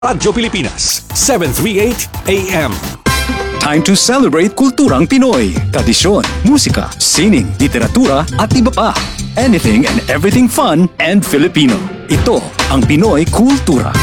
Radyo Pilipinas, 738 AM. Time to celebrate kulturang Pinoy, tradisyon, musika, sining, literatura at iba pa. Anything and everything fun and Filipino. Ito ang Pinoy Kultura.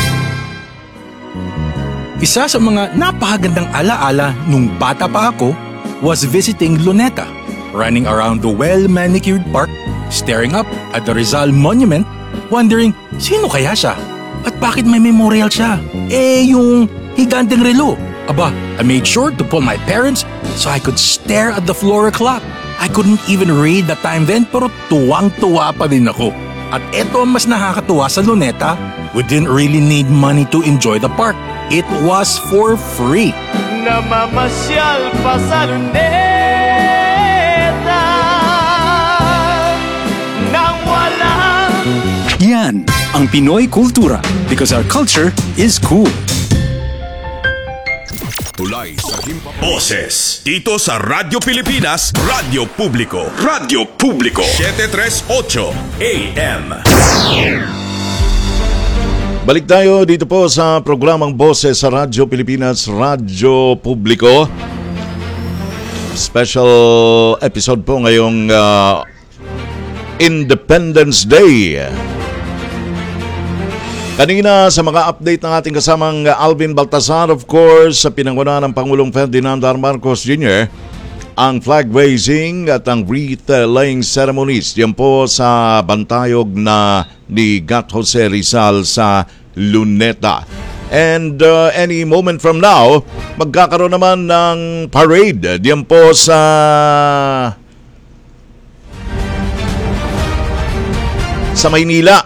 Isa sa mga napakagandang alaala nung bata pa ako was visiting Luneta, running around the well-manicured park, staring up at the Rizal Monument, wondering sino kaya siya at bakit may memorial siya. Yung higanteng relo. Aba, I made sure to pull my parents so I could stare at the floor clock. I couldn't even read the time then pero tuwang-tuwa pa din ako. At eto ang mas nakakatuwa sa Luneta, we didn't really need money to enjoy the park. It was for free. Namamasyal pa sa Luneta nang walang Yan ang Pinoy Kultura because our culture is cool. Tulay sa himpa. Boses dito sa Radyo Pilipinas, Radyo Publiko. Radyo Publiko 738 AM. Balik tayo dito po sa programang Boses sa Radyo Pilipinas, Radyo Publiko. Special episode po ngayong Independence Day. Kanina sa mga update ng ating kasamang Alvin Baltasar, of course, sa pinangunahan ng Pangulong Ferdinand R. Marcos Jr., ang flag raising at ang wreath laying ceremonies. Yan po sa bantayog na ni Gat Jose Rizal sa Luneta. And any moment from now, magkakaroon naman ng parade. Yan po sa Maynila.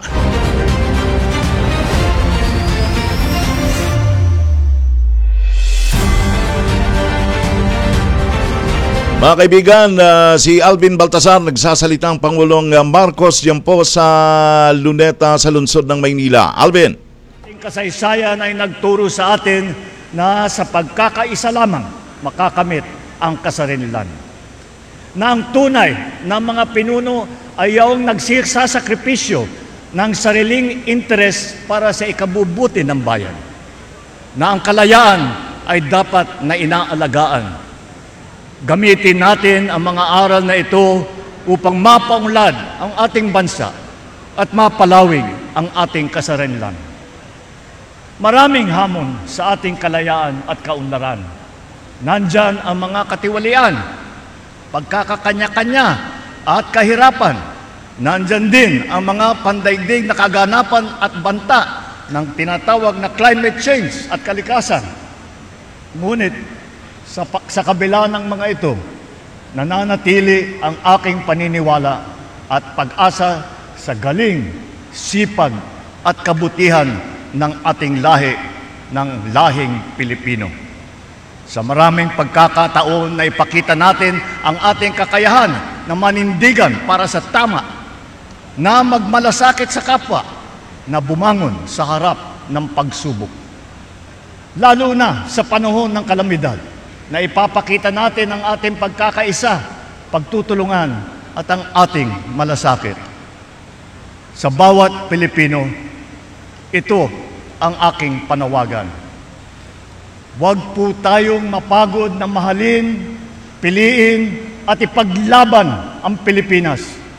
Mga kaibigan, si Alvin Baltasar nagsasalitang Pangulong Marcos diyan po sa Luneta sa lungsod ng Maynila. Alvin. Ang kasaysayan ay nagturo sa atin na sa pagkakaisa lamang makakamit ang kasarinlan. Na ang tunay na mga pinuno ay yung nagsasakripisyo ng sariling interes para sa ikabubuti ng bayan. Na ang kalayaan ay dapat na inaalagaan. Gamitin natin ang mga aral na ito upang mapaunlad ang ating bansa at mapalawig ang ating kasarinlan. Maraming hamon sa ating kalayaan at kaunlaran. Nandyan ang mga katiwalian, pagkakakanya-kanya at kahirapan. Nandyan din ang mga pandaigdig na kaganapan at banta ng tinatawag na climate change at kalikasan. Ngunit sa kabila ng mga ito, nananatili ang aking paniniwala at pag-asa sa galing, sipag at kabutihan ng ating lahi, ng lahing Pilipino. Sa maraming pagkakataon na ipakita natin ang ating kakayahan na manindigan para sa tama, na magmalasakit sa kapwa, na bumangon sa harap ng pagsubok. Lalo na sa panahon ng kalamidad, na ipapakita natin ang ating pagkakaisa, pagtutulungan at ang ating malasakit. Sa bawat Pilipino, ito ang aking panawagan. Huwag po tayong mapagod na mahalin, piliin at ipaglaban ang Pilipinas.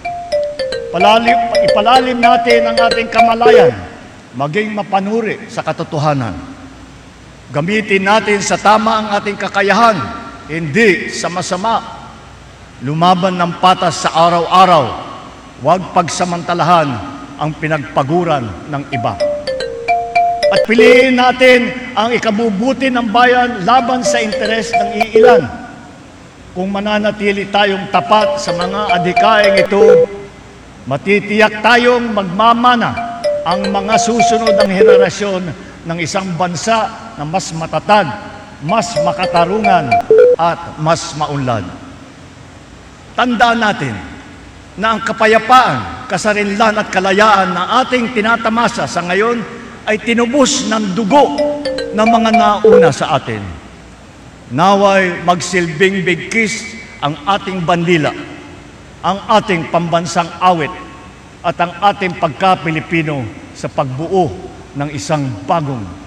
Ipalalim natin ang ating kamalayan, maging mapanuri sa katotohanan. Gamitin natin sa tama ang ating kakayahan, hindi sa masama. Lumaban ng patas sa araw-araw. Huwag pagsamantalahan ang pinagpaguran ng iba. At piliin natin ang ikabubuti ng bayan laban sa interes ng iilan. Kung mananatili tayong tapat sa mga adhikaing ito, matitiyak tayong magmamana ang mga susunod ng henerasyon ng isang bansa na mas matatag, mas makatarungan at mas maunlad. Tandaan natin na ang kapayapaan, kasarinlan at kalayaan na ating tinatamasa sa ngayon ay tinubos ng dugo ng mga nauna sa atin. Naway magsilbing bigkis ang ating bandila, ang ating pambansang awit at ang ating pagka-Pilipino sa pagbuo ng isang bagong